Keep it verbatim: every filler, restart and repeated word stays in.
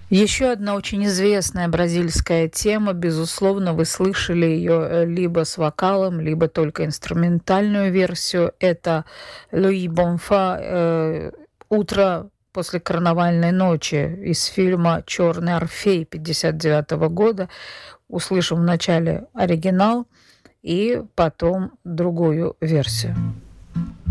Еще одна очень известная бразильская тема, безусловно, вы слышали ее либо с вокалом, либо только инструментальную версию. Это Луи Бонфа э, «Утро после карнавальной ночи» из фильма «Черный Орфей» пятьдесят девятого года. Услышим вначале оригинал и потом другую версию.